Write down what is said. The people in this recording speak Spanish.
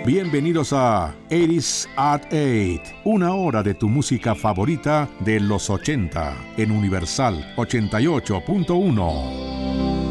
Bienvenidos a 80s at 8, una hora de tu música favorita de los 80 en Universal 88.1.